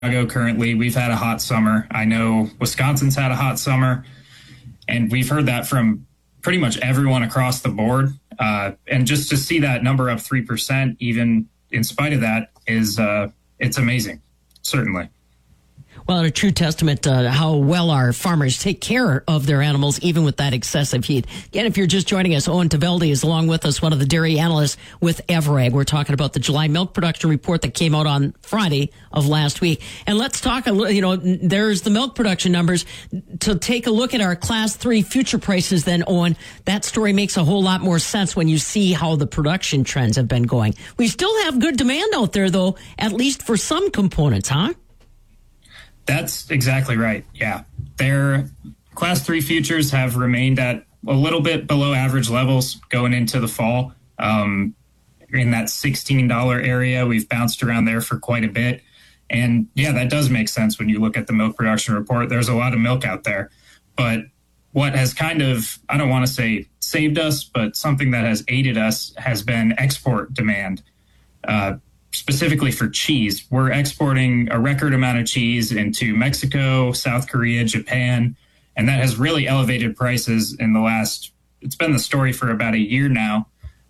Chicago currently, we've had a hot summer. I know Wisconsin's had a hot summer, and we've heard that from pretty much everyone across the board. And just to see that number up 3%, even in spite of that, is it's amazing, certainly. Well, and a true testament to how well our farmers take care of their animals, even with that excessive heat. Again, if you're just joining us, Owen Tveldie is along with us, one of the dairy analysts with Evrag. We're talking about the July milk production report that came out on Friday of last week. And let's talk a little, there's the milk production numbers. To take a look at our Class 3 future prices then, Owen, that story makes a whole lot more sense when you see how the production trends have been going. We still have good demand out there, though, at least for some components, huh? That's exactly right. Yeah. Their Class 3 futures have remained at a little bit below average levels going into the fall. In that $16 area, we've bounced around there for quite a bit. And yeah, that does make sense when you look at the milk production report. There's a lot of milk out there. But what has kind of, I don't want to say saved us, but something that has aided us has been export demand. Specifically for cheese. We're exporting a record amount of cheese into Mexico, South Korea, Japan, and that has really elevated prices in it's been the story for about a year now.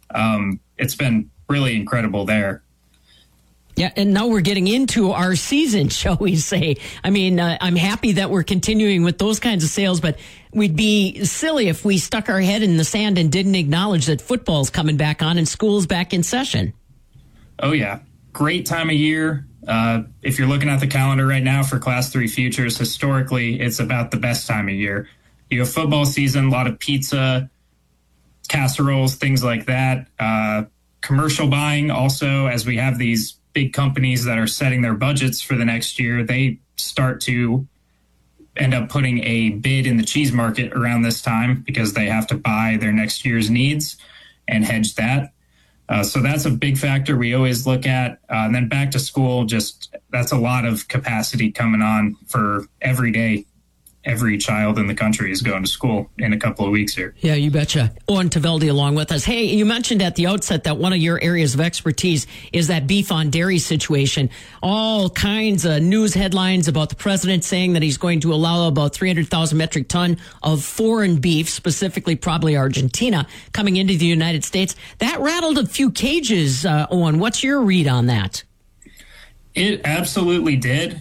It's been really incredible there. Yeah, and now we're getting into our season, shall we say. I mean, I'm happy that we're continuing with those kinds of sales, but we'd be silly if we stuck our head in the sand and didn't acknowledge that football's coming back on and school's back in session. Oh, yeah. Great time of year. If you're looking at the calendar right now for Class 3 futures, historically, it's about the best time of year. You have football season, a lot of pizza, casseroles, things like that. Commercial buying also, as we have these big companies that are setting their budgets for the next year, they start to end up putting a bid in the cheese market around this time because they have to buy their next year's needs and hedge that. So that's a big factor we always look at. And then back to school, that's a lot of capacity coming on for every day. Every child in the country is going to school in a couple of weeks here. Yeah, you betcha. Owen Tveldie along with us. Hey, you mentioned at the outset that one of your areas of expertise is that beef on dairy situation. All kinds of news headlines about the president saying that he's going to allow about 300,000 metric ton of foreign beef, specifically probably Argentina, coming into the United States. That rattled a few cages, Owen. What's your read on that? It absolutely did.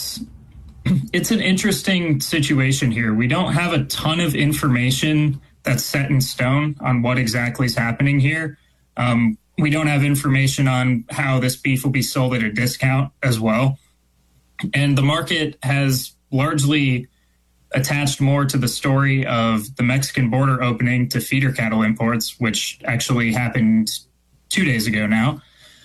It's an interesting situation here. We don't have a ton of information that's set in stone on what exactly is happening here. We don't have information on how this beef will be sold at a discount as well. And the market has largely attached more to the story of the Mexican border opening to feeder cattle imports, which actually happened 2 days ago now.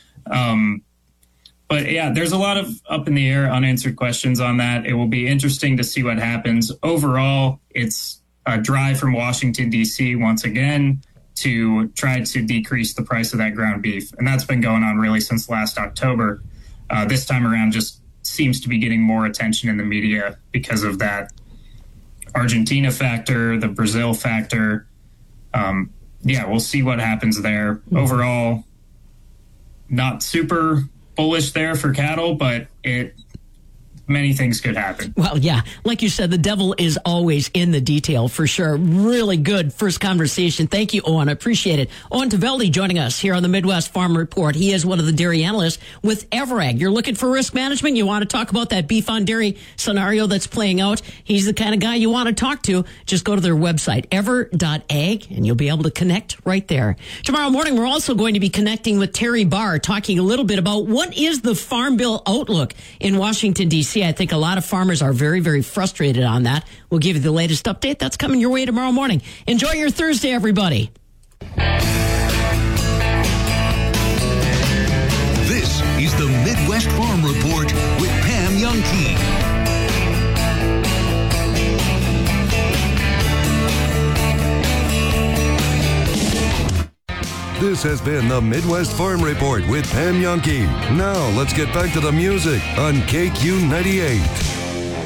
But yeah, there's a lot of up in the air, unanswered questions on that. It will be interesting to see what happens. Overall, it's a drive from Washington, D.C. once again to try to decrease the price of that ground beef. And that's been going on really since last October. This time around just seems to be getting more attention in the media because of that Argentina factor, the Brazil factor. Yeah, we'll see what happens there. Overall, not super bullish there for cattle, but many things could happen. Well, yeah, like you said, the devil is always in the detail for sure. Really good first conversation. Thank you, Owen. I appreciate it. Owen Tveldie joining us here on the Midwest Farm Report. He is one of the dairy analysts with Evrag. You're looking for risk management. You want to talk about that beef on dairy scenario that's playing out. He's the kind of guy you want to talk to. Just go to their website, ever.ag, and you'll be able to connect right there. Tomorrow morning, we're also going to be connecting with Terry Barr, talking a little bit about what is the Farm Bill outlook in Washington, D.C. I think a lot of farmers are very, very frustrated on that. We'll give you the latest update. That's coming your way tomorrow morning. Enjoy your Thursday, everybody. This is the Midwest Farm Report with Pam Youngkey. This has been the Midwest Farm Report with Pam Youngkey. Now let's get back to the music on KQ 98.